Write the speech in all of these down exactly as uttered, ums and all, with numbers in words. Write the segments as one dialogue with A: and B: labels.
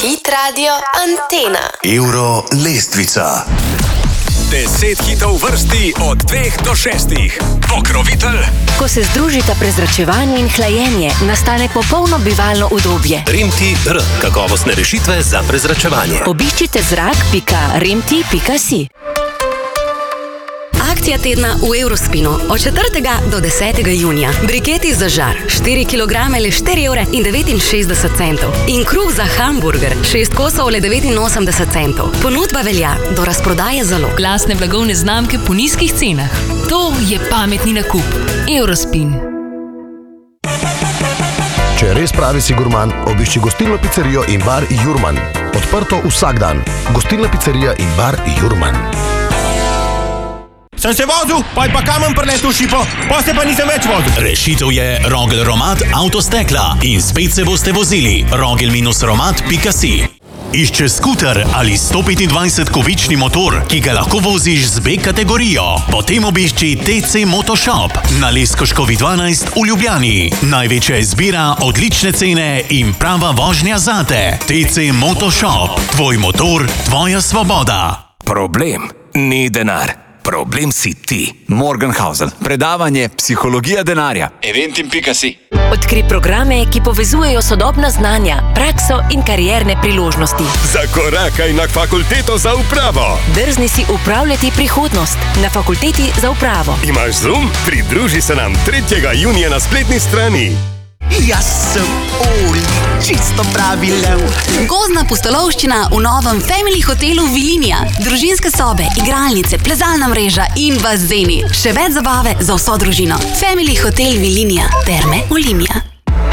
A: Hit Radio Antena.
B: Euro lestvica.
C: Deset hitov vrsti od dveh do šestih. Pokrovitelj.
D: Ko se združita prezračevanje in hlajenje, nastane popolno bivalno udobje.
E: Remti R. Kakovostne rešitve za prezračevanje.
D: Obiščite zrak pika remti pika si.
F: Akcija tedna v Eurospinu od četrtega do desetega junija. Briketi za žar, štiri kilograme le štiri evre in devetinšestdeset centov. In kruh za hamburger, šest kosov le devetinosemdeset centov. Ponudba velja do razprodaje zalog.
G: Lastne blagovne znamke po nizkih cenah. To je pametni nakup. Eurospin.
H: Če res pravi si gurman, obišči gostilno pizzerijo in bar Jurman. Odprto vsak dan. Gostilna pizzerija in bar Jurman.
I: Sem se vozil, pa je pa kamen preletel šipo, pa se pa nisem več vozil.
J: Rešitev je Rogel Romat Avtostekla in spet se boste vozili. rogel romat pika si. Išče skuter ali sto petindvajset kovični motor, ki ga lahko voziš z B kategorijo. Potem obišči T C Motoshop na Leskoškovi dvanajst v Ljubljani. Največja izbira, odlične cene in prava vožnja zate. T C Motoshop. Tvoj motor, tvoja svoboda.
C: Problem ni denar. Problem si ti.
K: Morgenhausen. Predavanje Psihologija denarja.
L: Eventim pika si.
D: Odkri programe, ki povezujejo sodobna znanja, prakso in karierne priložnosti.
I: Zakorakaj na fakulteto za upravo.
D: Drzni si upravljati prihodnost na fakulteti za upravo.
I: Imaš Zoom? Pridruži se nam tretjega junija na spletni strani.
M: Jaz sem Oli, čisto pravi lev.
F: Gozdna pustolovščina v novem Family hotelu Vilinija. Družinske sobe, igralnice, plezalna mreža in bazeni. Še več zabave za vso družino. Family hotel Vilinija. Terme Olimia.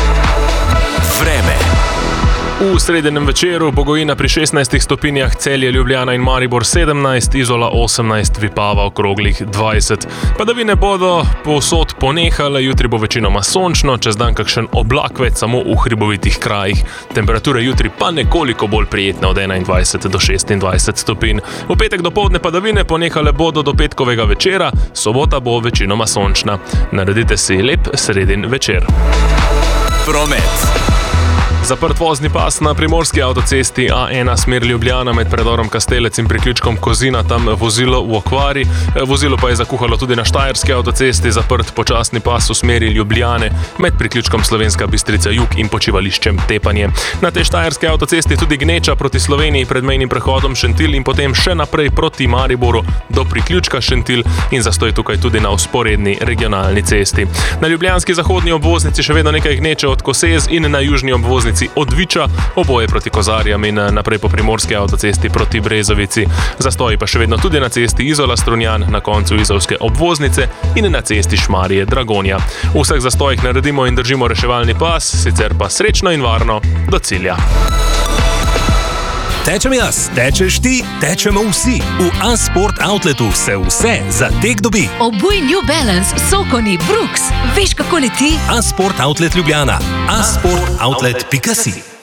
C: Vreme.
N: V sredinem večeru Bogojina pri šestnajstih stopinjah, Celje, Ljubljana in Maribor sedemnajst, Izola osemnajst, Vipava okroglih dvajset. Padavine bodo povsod ponehale, jutri bo večinoma sončno, čez dan kakšen oblak več samo v hribovitih krajih. Temperature jutri pa nekoliko bolj prijetne od enaindvajset do šestindvajset stopinj. V petek dopoldne padavine ponehale bodo do petkovega večera, sobota bo večinoma sončna. Naredite si lep sredin večer.
C: Promet.
N: Zaprt vozni pas na primorski avtocesti A ena smer Ljubljana med predorom Kastelec in priključkom Kozina, tam vozilo v okvari. Vozilo pa je zakuhalo tudi na štajerski avtocesti, zaprt počasni pas v smeri Ljubljane med priključkom Slovenska Bistrica jug in počivališčem Tepanje. Na tej štajerski avtocesti tudi gneča proti Sloveniji pred mejnim prehodom Šentilj in potem še naprej proti Mariboru do priključka Šentilj in zastoj tukaj tudi na vzporedni regionalni cesti. Na ljubljanski zahodni obvoznici še vedno nekaj gneče od Kosez in na južni obvoznici od Viča, oboje proti Kozarjam in naprej po primorski avtocesti proti Brezovici. Zastoji pa še vedno tudi na cesti Izola-Strunjan, na koncu izolske obvoznice in na cesti Šmarje-Dragonja. V vseh zastojih naredimo in držimo reševalni pas, sicer pa srečno in varno do cilja.
E: Tečem jaz, tečeš ti, tečemo vsi. V A-Sport Outletu se vse za tek dobi.
G: Obuj New Balance, Sokoni, Brooks. Veš, kako leti?
E: A-Sport Outlet Ljubljana. a sport outlet pika si.